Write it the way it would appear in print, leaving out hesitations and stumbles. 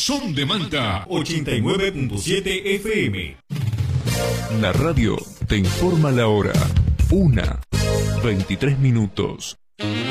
Son de Manta 89.7 FM. La radio te informa la hora. 1:23.